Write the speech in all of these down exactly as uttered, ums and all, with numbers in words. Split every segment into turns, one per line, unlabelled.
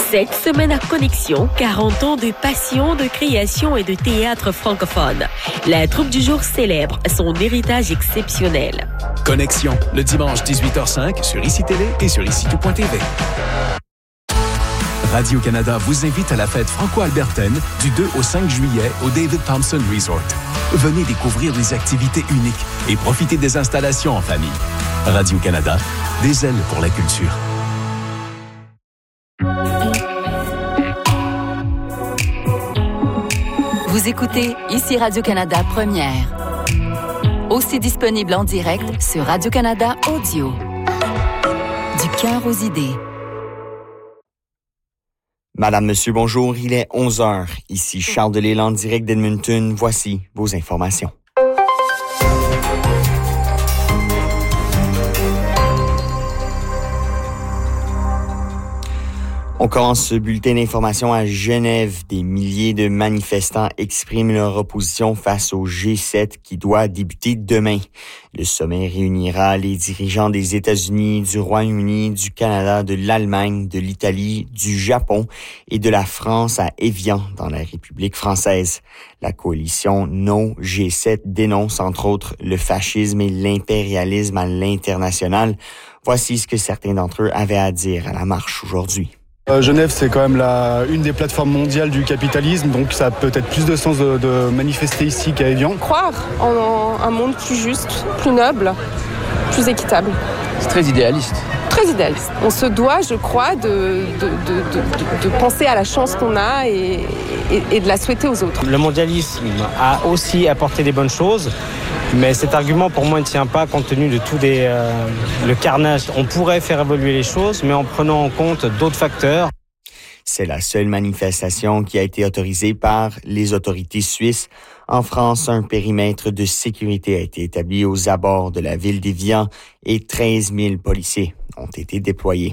Cette semaine à Connexion, quarante ans de passion, de création et de théâtre francophone. La troupe du jour célèbre son héritage exceptionnel.
Connexion, le dimanche dix-huit heures cinq sur I C I Télé et sur I C I tout point T V. Radio-Canada vous invite à la fête franco-albertaine du deux au cinq juillet au David Thompson Resort. Venez découvrir des activités uniques et profiter des installations en famille. Radio-Canada, des ailes pour la culture.
Vous écoutez ici Radio-Canada Première. Aussi disponible en direct sur Radio-Canada Audio. Du cœur aux idées.
Madame, Monsieur, bonjour, il est onze heures. Ici Charles Delisle en direct d'Edmonton. Voici vos informations. On commence ce bulletin d'information à Genève. Des milliers de manifestants expriment leur opposition face au G sept qui doit débuter demain. Le sommet réunira les dirigeants des États-Unis, du Royaume-Uni, du Canada, de l'Allemagne, de l'Italie, du Japon et de la France à Évian, dans la République française. La coalition No G sept dénonce entre autres le fascisme et l'impérialisme à l'international. Voici ce que certains d'entre eux avaient à dire à la marche aujourd'hui.
Euh, Genève, c'est quand même la, une des plateformes mondiales du capitalisme, donc ça a peut-être plus de sens de, de manifester ici qu'à Évian.
Croire en un monde plus juste, plus noble, plus équitable.
C'est très idéaliste.
Très idéaliste. On se doit, je crois, de, de, de, de, de penser à la chance qu'on a et, et, et de la souhaiter aux autres.
Le mondialisme a aussi apporté des bonnes choses, mais cet argument pour moi ne tient pas compte tenu de tout des, euh, le carnage. On pourrait faire évoluer les choses, mais en prenant en compte d'autres facteurs.
C'est la seule manifestation qui a été autorisée par les autorités suisses. En France, un périmètre de sécurité a été établi aux abords de la ville d'Évian et treize mille policiers ont été déployés.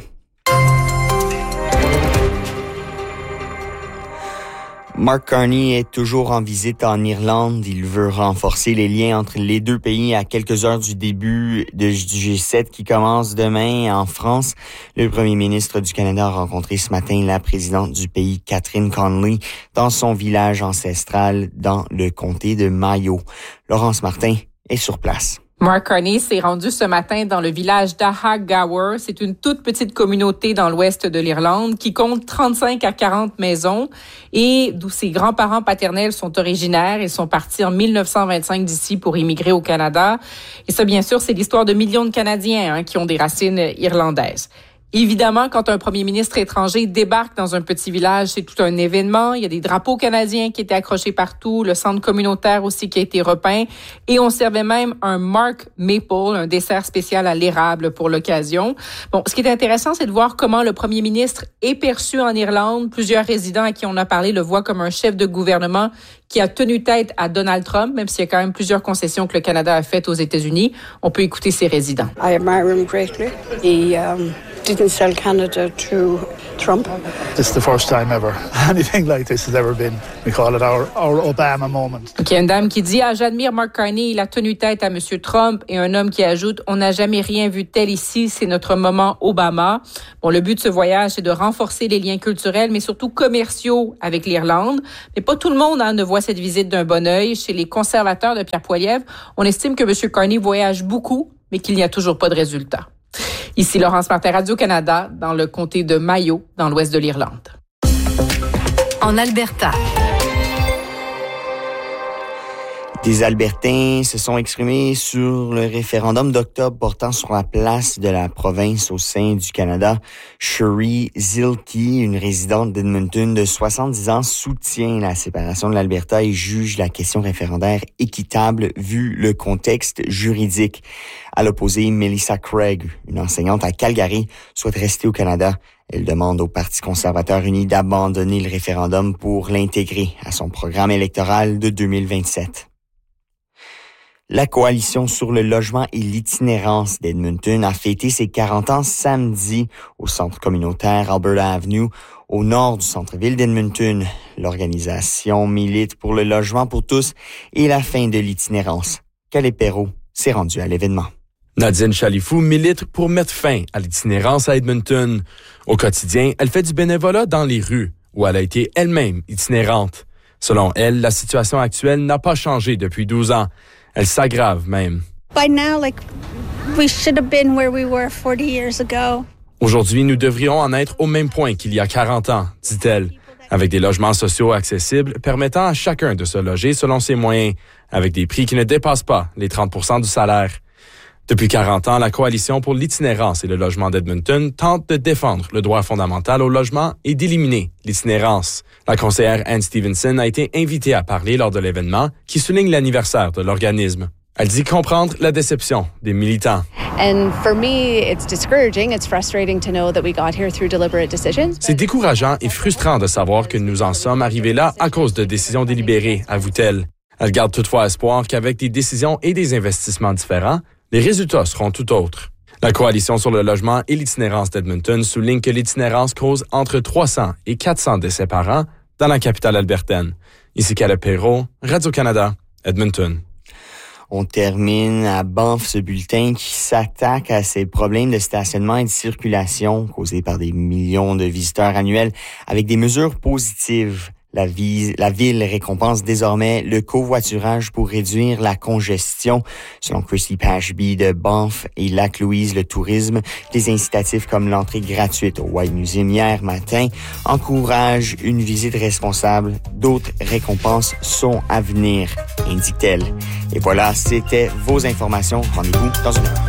Mark Carney est toujours en visite en Irlande. Il veut renforcer les liens entre les deux pays à quelques heures du début de, du G sept qui commence demain en France. Le premier ministre du Canada a rencontré ce matin la présidente du pays, Catherine Connolly, dans son village ancestral dans le comté de Mayo. Laurence Martin est sur place.
Mark Carney s'est rendu ce matin dans le village d'Ahaggower. C'est une toute petite communauté dans l'ouest de l'Irlande qui compte trente-cinq à quarante maisons et d'où ses grands-parents paternels sont originaires. Ils sont partis en dix-neuf cent vingt-cinq d'ici pour immigrer au Canada. Et ça, bien sûr, c'est l'histoire de millions de Canadiens hein, qui ont des racines irlandaises. Évidemment, quand un premier ministre étranger débarque dans un petit village, c'est tout un événement. Il y a des drapeaux canadiens qui étaient accrochés partout, le centre communautaire aussi qui a été repeint. Et on servait même un Mark Maple, un dessert spécial à l'érable pour l'occasion. Bon, ce qui est intéressant, c'est de voir comment le premier ministre est perçu en Irlande. Plusieurs résidents à qui on a parlé le voient comme un chef de gouvernement qui a tenu tête à Donald Trump, même s'il y a quand même plusieurs concessions que le Canada a faites aux États-Unis. On peut écouter ses résidents.
I admire him greatly. He um, didn't sell Canada to Trump.
It's the first time ever anything like this has ever been. We call it our, our Obama moment.
Il y a une dame qui dit « Ah, j'admire Mark Carney, il a tenu tête à M. Trump. » Et un homme qui ajoute « On n'a jamais rien vu tel ici, c'est notre moment Obama. » Bon, le but de ce voyage, c'est de renforcer les liens culturels, mais surtout commerciaux avec l'Irlande. Mais pas tout le monde hein, ne voit cette visite d'un bon œil. Chez les conservateurs de Pierre Poilievre, on estime que M. Carney voyage beaucoup, mais qu'il n'y a toujours pas de résultat. Ici Laurence Martin, Radio-Canada, dans le comté de Mayo, dans l'ouest de l'Irlande.
En Alberta.
Des Albertains se sont exprimés sur le référendum d'octobre portant sur la place de la province au sein du Canada. Sherry Zilke, une résidente d'Edmonton de soixante-dix ans, soutient la séparation de l'Alberta et juge la question référendaire équitable vu le contexte juridique. À l'opposé, Melissa Craig, une enseignante à Calgary, souhaite rester au Canada. Elle demande au Parti conservateur uni d'abandonner le référendum pour l'intégrer à son programme électoral de deux mille vingt-sept. La Coalition sur le logement et l'itinérance d'Edmonton a fêté ses quarante ans samedi au centre communautaire Alberta Avenue, au nord du centre-ville d'Edmonton. L'organisation milite pour le logement pour tous et la fin de l'itinérance. Calais Perrault s'est rendu à l'événement.
Nadine Chalifou milite pour mettre fin à l'itinérance à Edmonton. Au quotidien, elle fait du bénévolat dans les rues, où elle a été elle-même itinérante. Selon elle, la situation actuelle n'a pas changé depuis douze ans. Elle s'aggrave même.
By now, like, we should have been where we were forty years ago.
Aujourd'hui, nous devrions en être au même point qu'il y a quarante ans, dit-elle, avec des logements sociaux accessibles permettant à chacun de se loger selon ses moyens, avec des prix qui ne dépassent pas les trente pour cent du salaire. Depuis quarante ans, la Coalition pour l'itinérance et le logement d'Edmonton tente de défendre le droit fondamental au logement et d'éliminer l'itinérance. La conseillère Anne Stevenson a été invitée à parler lors de l'événement qui souligne l'anniversaire de l'organisme. Elle dit comprendre la déception des militants.
And for me, it's discouraging. It's frustrating to know that we got here through deliberate decisions.
C'est décourageant et frustrant de savoir que nous en sommes arrivés là à cause de décisions délibérées, avoue-t-elle. Elle garde toutefois espoir qu'avec des décisions et des investissements différents, les résultats seront tout autres. La Coalition sur le logement et l'itinérance d'Edmonton souligne que l'itinérance cause entre trois cents et quatre cents décès par an dans la capitale albertaine. Ici Caleb Perrault, Radio-Canada, Edmonton.
On termine à Banff ce bulletin qui s'attaque à ces problèmes de stationnement et de circulation causés par des millions de visiteurs annuels avec des mesures positives. La, vie, la ville récompense désormais le covoiturage pour réduire la congestion. Selon Christy Pashby de Banff et Lac-Louise, le tourisme, des incitatifs comme l'entrée gratuite au White Museum hier matin encouragent une visite responsable. D'autres récompenses sont à venir, indique-t-elle. Et voilà, c'était vos informations. Rendez-vous dans une heure.